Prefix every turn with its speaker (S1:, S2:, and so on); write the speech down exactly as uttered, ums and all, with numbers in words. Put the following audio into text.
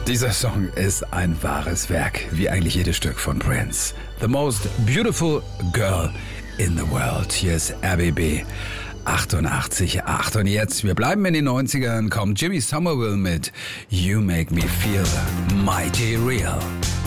S1: Dieser Song ist ein wahres Werk, wie eigentlich jedes Stück von Prince. The most beautiful girl in the world. Hier ist R B B achtundachtzig Komma acht. Und jetzt, wir bleiben in den neunzigern, kommt Jimmy Somerville mit You Make Me Feel Mighty Real.